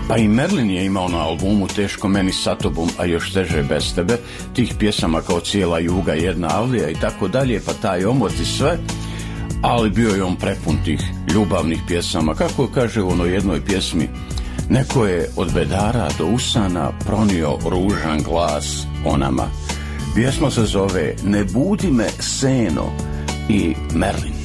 Pa i Merlin je imao na albumu Teško meni sa tobom, a još teže bez tebe, tih pjesama kao Cijela juga, Jedna avlija i tako dalje, pa taj omot i sve, ali bio je on prepun tih ljubavnih pjesama. Kako kaže u onoj jednoj pjesmi, neko je od bedara do usana pronio ružan glas o nama. Pjesma se zove Ne budi me seno i Merlin.